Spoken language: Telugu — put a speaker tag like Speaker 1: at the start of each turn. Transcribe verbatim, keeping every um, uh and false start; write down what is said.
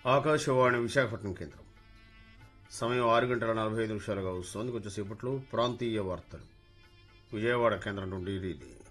Speaker 1: ఆకాశవాణి విశాఖపట్నం కేంద్రం. సమయం ఆరు గంటల నలభై ఐదు నిమిషాలుగా వస్తుంది. కొంచెంసేపట్లో ప్రాంతీయ వార్తలు విజయవాడ కేంద్రం నుండి రీది.